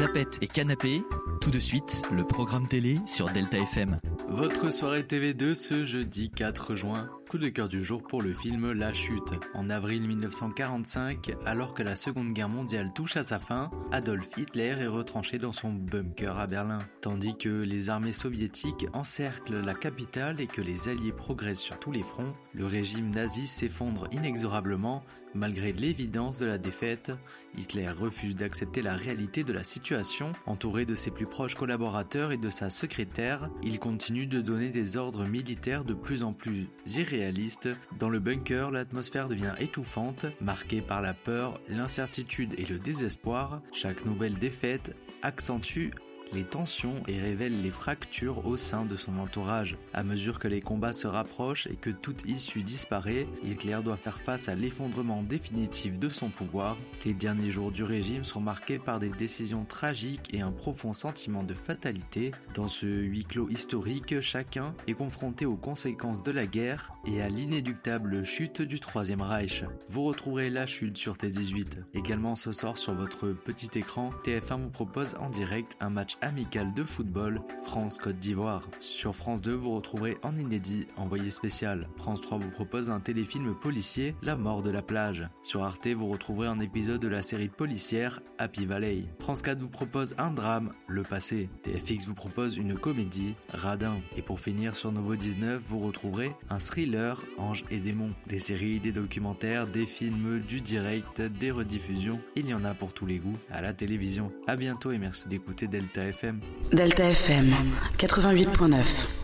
Zappette et Canapé, tout de suite, le programme télé sur Delta FM. Votre soirée TV de ce jeudi 4 juin. Coup de cœur du jour pour le film La Chute. En avril 1945, alors que la Seconde Guerre mondiale touche à sa fin, Adolf Hitler est retranché dans son bunker à Berlin. Tandis que les armées soviétiques encerclent la capitale et que les Alliés progressent sur tous les fronts, le régime nazi s'effondre inexorablement. Malgré l'évidence de la défaite, Hitler refuse d'accepter la réalité de la situation. Entouré de ses plus proches collaborateurs et de sa secrétaire, il continue de donner des ordres militaires de plus en plus irréalistes. Dans le bunker, l'atmosphère devient étouffante, marquée par la peur, l'incertitude et le désespoir. Chaque nouvelle défaite accentue les tensions et révèle les fractures au sein de son entourage. À mesure que les combats se rapprochent et que toute issue disparaît, Hitler doit faire face à l'effondrement définitif de son pouvoir. Les derniers jours du régime sont marqués par des décisions tragiques et un profond sentiment de fatalité. Dans ce huis clos historique, chacun est confronté aux conséquences de la guerre et à l'inéluctable chute du Troisième Reich. Vous retrouverez La Chute sur T18. Également ce soir sur votre petit écran, TF1 vous propose en direct un match amical de football France-Côte d'Ivoire. Sur France 2, vous retrouverez en inédit Envoyé spécial. France 3 vous propose un téléfilm policier, La mort de la plage. Sur Arte, vous retrouverez un épisode de la série policière Happy Valley. France 4 vous propose un drame, Le passé. TFX vous propose une comédie, Radin. Et pour finir, sur Novo 19, vous retrouverez un thriller, Anges et démons. Des séries, des documentaires, des films, du direct, des rediffusions. Il y en a pour tous les goûts à la télévision. À bientôt et merci d'écouter Delta FM. Delta FM 88.9.